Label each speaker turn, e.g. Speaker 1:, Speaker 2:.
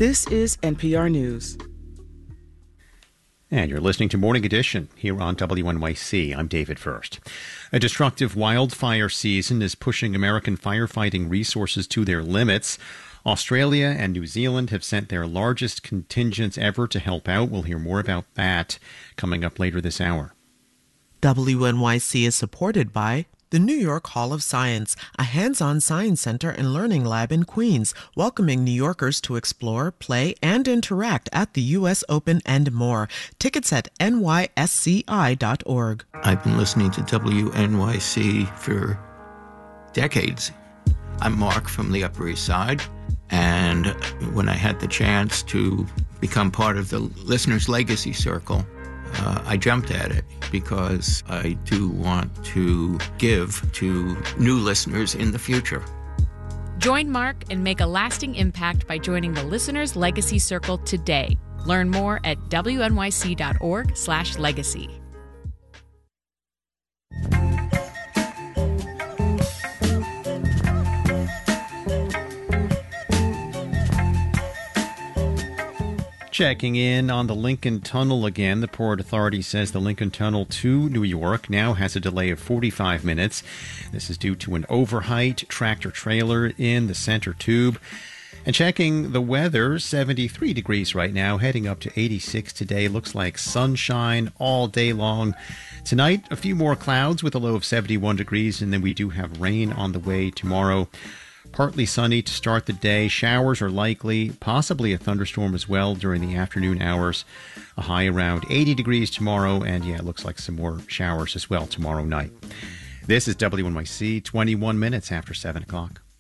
Speaker 1: This is NPR News.
Speaker 2: And you're listening to Morning Edition here on WNYC. I'm David First. A destructive wildfire season is pushing American firefighting resources to their limits. Australia and New Zealand have sent their largest contingents ever to help out. We'll hear more about that coming up later this hour.
Speaker 3: WNYC is supported by the New York Hall of Science, a hands-on science center and learning lab in Queens, welcoming New Yorkers to explore, play, and interact at the U.S. Open and more. Tickets at nysci.org.
Speaker 4: I've been listening to WNYC for decades. I'm Mark from the Upper East Side, and when I had the chance to become part of the Listeners Legacy Circle, I jumped at it because I do want to give to new listeners in the future.
Speaker 5: Join Mark and make a lasting impact by joining the Listeners Legacy Circle today. Learn more at wnyc.org/legacy.
Speaker 2: Checking in on the Lincoln Tunnel again. The Port Authority says the Lincoln Tunnel to New York now has a delay of 45 minutes. This is due to an overheight tractor-trailer in the center tube. And checking the weather, 73 degrees right now, heading up to 86 today. Looks like sunshine all day long. Tonight, a few more clouds with a low of 71 degrees, and then we do have rain on the way tomorrow. Partly sunny to start the day. Showers are likely, possibly a thunderstorm as well during the afternoon hours. A high around 80 degrees tomorrow, and it looks like some more showers as well tomorrow night. This is WNYC, 21 minutes after 7 o'clock.